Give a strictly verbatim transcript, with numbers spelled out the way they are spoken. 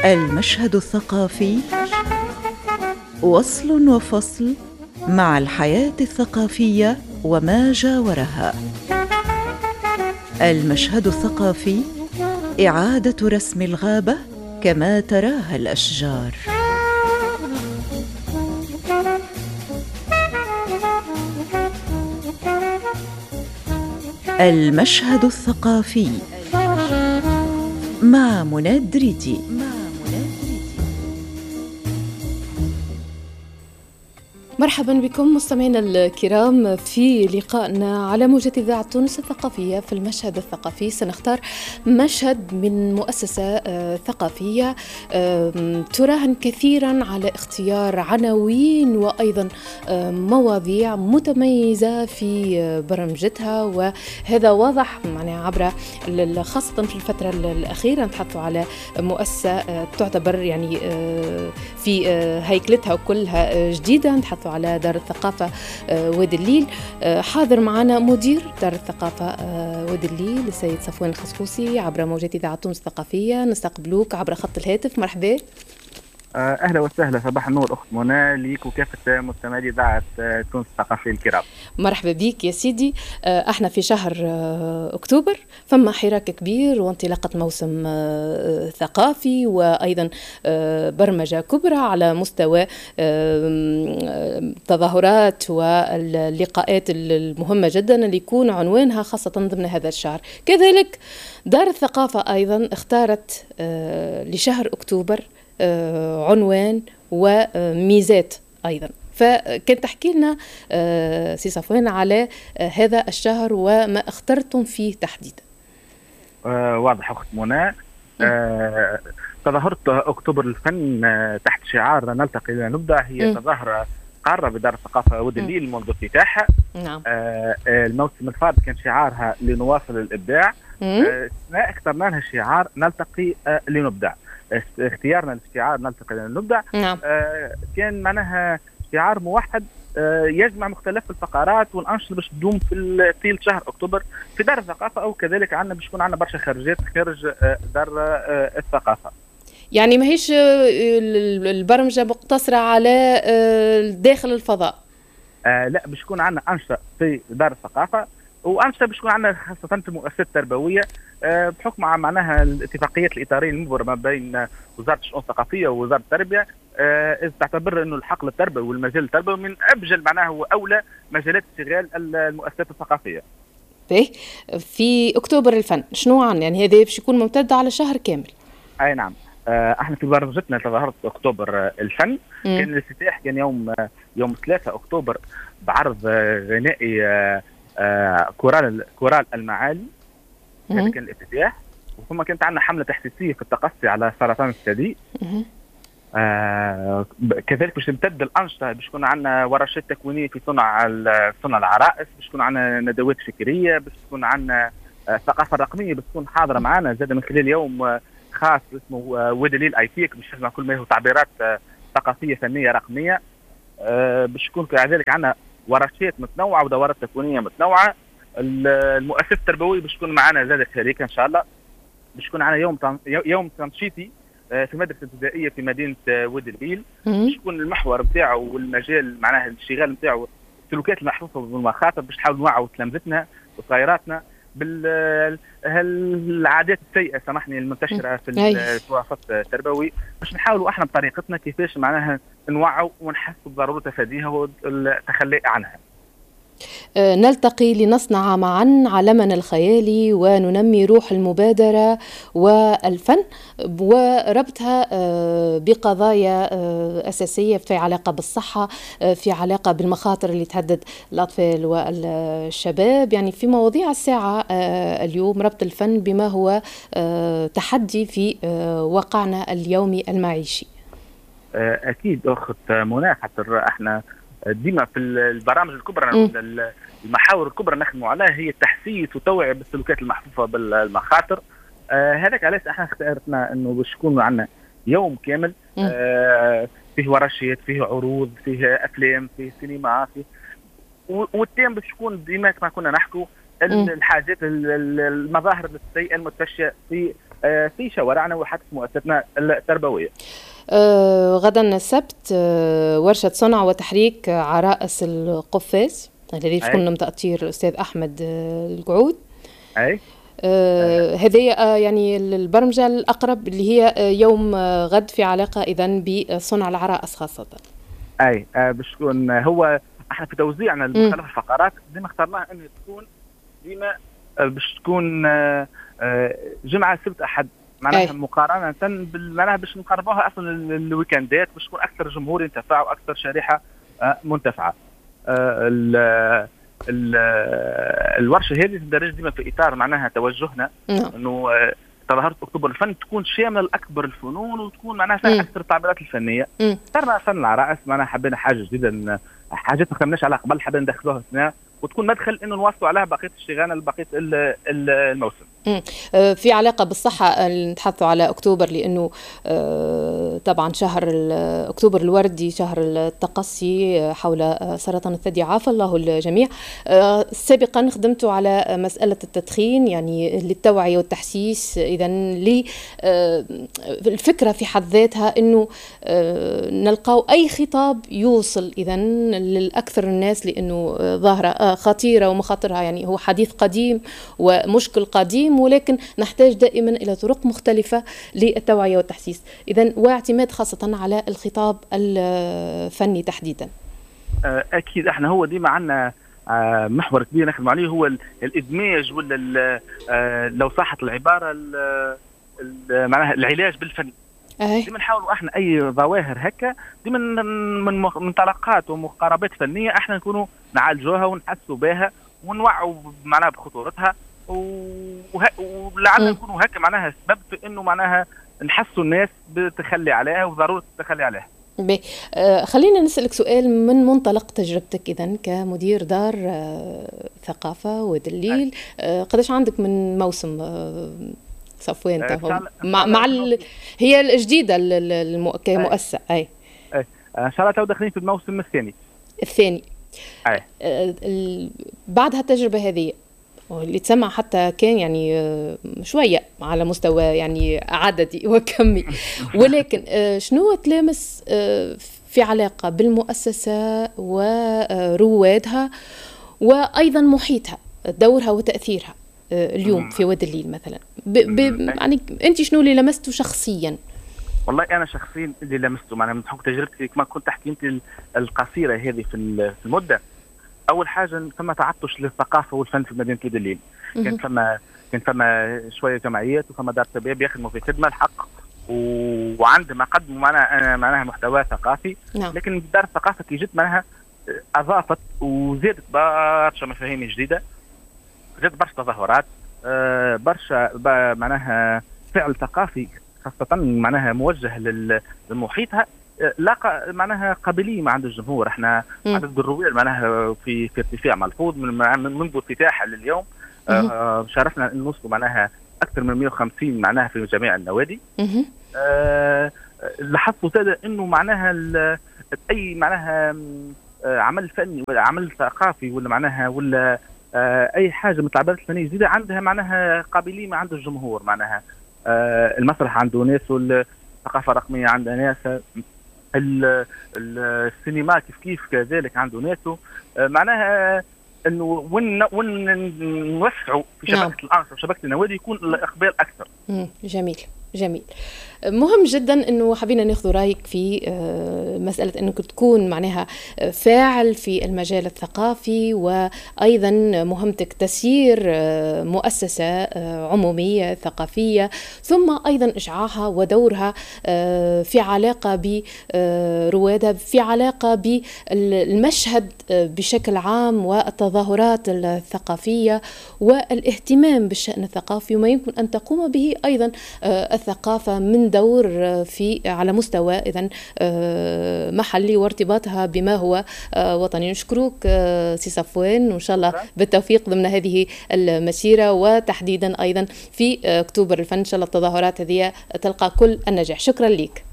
المشهد الثقافي وصل وفصل مع الحياة الثقافية وما جاورها. المشهد الثقافي إعادة رسم الغابة كما تراها الأشجار. المشهد الثقافي مع منى الدريدي. مرحبا بكم مستمعينا الكرام في لقائنا على موجة إذاعة تونس الثقافية. في المشهد الثقافي سنختار مشهد من مؤسسة ثقافية تراهن كثيرا على اختيار عناوين وأيضا مواضيع متميزة في برمجتها، وهذا واضح يعني عبر خاصة في الفترة الأخيرة. نتحدث على مؤسسة تعتبر يعني في هيكلتها كلها جديدة، نتحدث على دار الثقافة وادي الليل. حاضر معنا مدير دار الثقافة وادي الليل السيد صفوان الخصخوصي عبر موجة إذاعة تونس الثقافية. نستقبلوك عبر خط الهاتف. مرحبا. اهلا وسهلا، صباح النور اخت منى ليك وكافه مستمعي اذاعه تونس الثقافيه الكرام. مرحبا بك يا سيدي. احنا في شهر اكتوبر، فما حراك كبير وانطلاقه موسم ثقافي وايضا برمجه كبرى على مستوى التظاهرات واللقاءات المهمه جدا اللي يكون عنوانها خاصه ضمن هذا الشهر. كذلك دار الثقافه ايضا اختارت لشهر اكتوبر عنوان وميزات أيضا، فكنت تحكي لنا سي صفوان على هذا الشهر وما اخترتم فيه تحديدا. آه واضح أخت منى. آه تظاهرة أكتوبر الفن آه تحت شعار نلتقي لنبدع هي م. تظاهرة قارة بدار الثقافة وادي الليل منذ افتتاحها. نعم. آه الموسم الفات كان شعارها لنواصل الإبداع. آه اخترنا لها شعار نلتقي آه لنبدع. اختيارنا للشعار نلتقي لنبدع نعم. آه كان معناها شعار موحد آه يجمع مختلف الفقرات والانشطه باش تدوم في طيل شهر اكتوبر في دار الثقافه، او كذلك عندنا باش يكون عندنا برشا خارجات خارج آه دار آه الثقافه. يعني ماهيش البرمجه مقتصره على آه داخل الفضاء. آه لا، باش يكون عندنا انشطه في دار الثقافه وانشطه باش يكون عندنا خاصه في المؤسسات التربويه أه بحكم معناها الاتفاقيات الاطاريه المبرمه بين وزاره الشؤون الثقافيه ووزاره التربيه. أه تعتبر انه الحقل التربوي والمجال التربوي من ابجل معناها واولى مجالات اشتغال المؤسسات الثقافيه. باهي، في اكتوبر الفن شنو عن يعني هذا باش يكون ممتد على شهر كامل؟ اي نعم. أه احنا في برمجتنا تظاهره اكتوبر الفن م. كان الافتتاح كان يوم يوم ثلاثة اكتوبر بعرض غنائي أه آه كورال كورال المعالي. هذا كان الافتتاح. وثم كانت عندنا حمله تحسيسيه في التقصي على سرطان الثدي. آه كذلك باش تمتد الانشطه، باش يكون عندنا ورشات تكوينيه في صنع صنع العرائس، باش يكون عندنا ندوات فكريه، باش تكون عندنا الثقافه آه الرقميه باش تكون حاضره معنا زاد من خلال يوم خاص اسمه وادي الليل اي تيك باش يجمع كل ما هو تعبيرات آه ثقافيه فنيه رقميه. آه باش يكون كذلك عندنا ورشات متنوعه ودورات تكوينيه متنوعه. المؤسسه التربويه باش تكون معنا زادت شركه ان شاء الله. باش يكون معنا يوم يوم تنشيطي في مدرسه ابتدائيه في مدينه وادي الليل. باش يكون المحور نتاعو والمجال معناها الاشتغال نتاعو السلوكيات المحفوظه بالمخاطر، باش نحاول نوعوا تلامذتنا وصغيراتنا بالعادات السيئه سامحني المنتشره في الوسط التربوي، باش نحاولوا احنا بطريقتنا كيفاش معناها نوعوا ونحسوا بضروره تفاديها والتخلي عنها. نلتقي لنصنع معا عالمنا الخيالي وننمي روح المبادرة والفن وربطها بقضايا أساسية في علاقة بالصحة، في علاقة بالمخاطر اللي تهدد الأطفال والشباب. يعني في مواضيع الساعة اليوم ربط الفن بما هو تحدي في واقعنا اليومي المعيشي. أكيد أخت منى، حتى احنا ديما في البرامج الكبرى المحاور الكبرى نخدموا عليها هي التحسيس وتوعية بالسلوكيات المحفوفة بالمخاطر. آه هذاك علاش احنا اخترنا انه باش يكون عندنا يوم كامل آه فيه ورشات، فيه عروض، فيه افلام، فيه سينما، فيه والتيم باش يكون ديما كما كنا نحكوا الحاجات المظاهر السيئه المتفشيه في في شوارعنا وحتى في مؤسساتنا التربويه. آه غدا السبت آه ورشه صنع وتحريك عرائس القفاز الذي تكون من تأطير الاستاذ احمد آه القعود. اي آه هذه آه يعني البرمجه الاقرب اللي هي آه يوم آه غد في علاقه اذا بصنع العرائس خاصه. اي آه باش تكون هو احنا في توزيعنا لمختلف الفقرات ديما اخترناها انه تكون ديما باش تكون جمعه سبت احد معناها مقارنه معناها باش نقربوها اصلا الويكندات باش تكون اكثر جمهور ينتفع واكثر شريحه منتفعه. ال ال الورشه هذه تندرج ديما في اطار معناها توجهنا انه تظاهرة اكتوبر الفن تكون شامله لاكبر الفنون وتكون معناها فيها اكثر التعبيرات الفنيه. اخترنا فن العرائس معناها حبينا حاجه جديده، حاجات ما خدمناش عليها قبل حبينا ندخلوها هنا وتكون مدخل انه نواصلوا عليها بقيه الشغانه لبقيه الموسم. في علاقه بالصحه نتحدثوا على اكتوبر لانه طبعا شهر اكتوبر الوردي شهر التقصي حول سرطان الثدي عافى الله الجميع. سابقا خدمتوا على مساله التدخين يعني للتوعيه والتحسيس، اذا الفكره في حد ذاتها انه نلقاو اي خطاب يوصل اذا للاكثر الناس، لانه ظاهره خطيره ومخاطرها يعني هو حديث قديم ومشكل قديم، ولكن نحتاج دائما إلى طرق مختلفة للتوعية والتحسيس، إذن واعتماد خاصة على الخطاب الفني تحديدا. أكيد احنا هو ديما عندنا محور كبير نخدم عليه هو الإدماج ولا لو صحت العبارة معناها العلاج بالفن. ديما نحاولوا احنا أي ظواهر هكا ديما من منطلقات ومقاربات فنية احنا نكونوا نعالجوها ونحسوا بها ونوعوا معناها بخطورتها، ولعل يكونوا هكا معناها سبب في انه معناها نحسوا الناس بالتخلي عليها وضروره التخلي عليها. بي. آه خلينا نسألك سؤال من منطلق تجربتك إذن كمدير دار آه ثقافة ودليل. آه قداش عندك من موسم آه صفوان آه مع, مع ال... هي الجديدة المو... كمؤسسة أي أي إن شاء الله تو داخلين في الموسم الثاني الثاني أي آه ال... بعد هالتجربة هذه واللي تسمع حتى كان يعني شوية على مستوى يعني عددي وكمي، ولكن شنو تلامس في علاقة بالمؤسسة وروادها وأيضا محيطها دورها وتأثيرها اليوم في وادي الليل مثلا؟ يعني أنت شنو اللي لمسته شخصيا؟ والله أنا شخصيا اللي لمسته معنا من حكم تجربتي كما كنت حكيت القصيرة هذه في المدة. اول حاجه ثم تعطش للثقافه والفن في مدينه وادي الليل. كان فما كان فما شويه جمعيات وفما دار شباب يخدموا في خدمه الحق وعندما قدموا معناها معناها محتوى ثقافي. نعم. لكن دار الثقافه كي جت معناها اضافت وزادت برشا مفاهيم جديده، زادت برشا تظاهرات، برشا معناها فعل ثقافي خاصه معناها موجه لمحيطها لاقى معناها قابليه مع عند الجمهور. احنا عدد الرواد معناها في في ارتفاع ملحوظ من منذ افتتاحها لليوم. آه شرفنا ان نوصلوا معناها اكثر من مئة وخمسين معناها في جميع النوادي. آه لاحظت هذا انه معناها اي معناها عمل فني ولا عمل ثقافي ولا معناها ولا آه اي حاجه من التعبيرات الفنيه الجديده عندها معناها قابليه مع عند الجمهور. معناها آه المسرح عنده ناس والثقافه الرقميه عندها ناس، السينما كيف كيف كذلك عنده ناسه. معناها انه وين وين نوسعوا في شبكه الانشطه وشبكه النوادي يكون الاقبال اكثر. جميل جميل. مهم جدا انه حبينا ناخذ رايك في مساله انك تكون معناها فاعل في المجال الثقافي، وايضا مهمتك تسيير مؤسسه عموميه ثقافيه، ثم ايضا اشعاعها ودورها في علاقه بروادها، في علاقه بالمشهد بشكل عام والتظاهرات الثقافيه والاهتمام بالشان الثقافي وما يمكن ان تقوم به ايضا الثقافه من دور في على مستوى إذن محلي وارتباطها بما هو وطني. نشكروك سي صفوان، وإن شاء الله بالتوفيق ضمن هذه المسيرة، وتحديدا أيضا في أكتوبر الفن إن شاء الله التظاهرات هذه تلقى كل النجاح. شكرا لك.